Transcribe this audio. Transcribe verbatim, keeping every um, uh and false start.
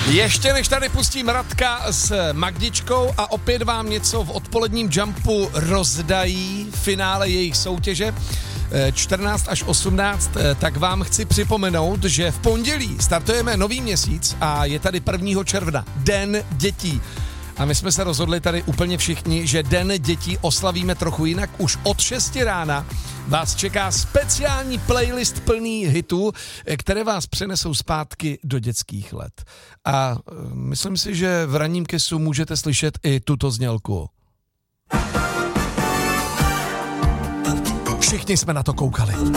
Ještě než tady pustím Radka s Magdičkou a opět vám něco v odpoledním Jumpu rozdají finále jejich soutěže čtrnáct až osmnáct, tak vám chci připomenout, že v pondělí startujeme nový měsíc a je tady prvního června, Den dětí. A my jsme se rozhodli tady úplně všichni, že Den dětí oslavíme trochu jinak. Už od šesti rána vás čeká speciální playlist plný hitů, které vás přenesou zpátky do dětských let. A myslím si, že v ranním kesu můžete slyšet i tuto znělku. Všichni jsme na to koukali.